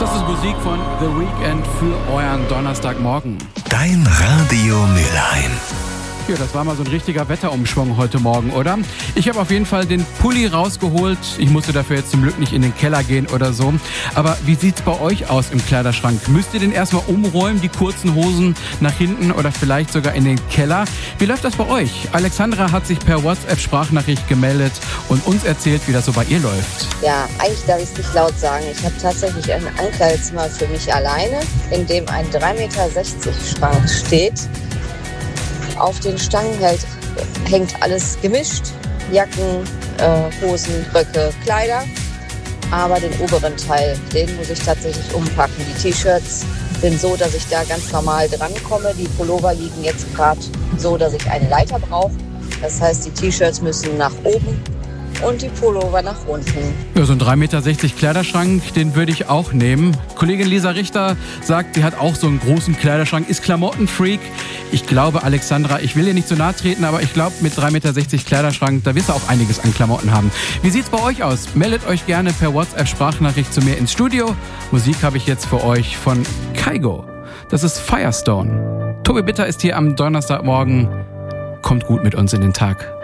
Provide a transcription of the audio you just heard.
Das ist Musik von The Weeknd für euren Donnerstagmorgen. Dein Radio Mülheim. Ja, das war mal so ein richtiger Wetterumschwung heute Morgen, oder? Ich habe auf jeden Fall den Pulli rausgeholt. Ich musste dafür jetzt zum Glück nicht in den Keller gehen oder so. Aber wie sieht's bei euch aus im Kleiderschrank? Müsst ihr den erstmal umräumen, die kurzen Hosen nach hinten oder vielleicht sogar in den Keller? Wie läuft das bei euch? Alexandra hat sich per WhatsApp-Sprachnachricht gemeldet und uns erzählt, wie das so bei ihr läuft. Ja, eigentlich darf ich es nicht laut sagen. Ich habe tatsächlich ein Ankleidezimmer für mich alleine, in dem ein 3,60 Meter Schrank steht. Auf den Stangen hängt alles gemischt. Jacken, Hosen, Röcke, Kleider. Aber den oberen Teil, den muss ich tatsächlich umpacken. Die T-Shirts sind so, dass ich da ganz normal drankomme. Die Pullover liegen jetzt gerade so, dass ich eine Leiter brauche. Das heißt, die T-Shirts müssen nach oben und die Pullover nach unten. Ja, so ein 3,60 Meter Kleiderschrank, den würde ich auch nehmen. Kollegin Lisa Richter sagt, sie hat auch so einen großen Kleiderschrank, ist Klamottenfreak. Ich glaube, Alexandra, ich will ihr nicht so nahe treten, aber ich glaube, mit 3,60 Meter Kleiderschrank, da wirst du auch einiges an Klamotten haben. Wie sieht's bei euch aus? Meldet euch gerne per WhatsApp-Sprachnachricht zu mir ins Studio. Musik habe ich jetzt für euch von Kygo. Das ist Firestone. Tobi Bitter ist hier am Donnerstagmorgen. Kommt gut mit uns in den Tag.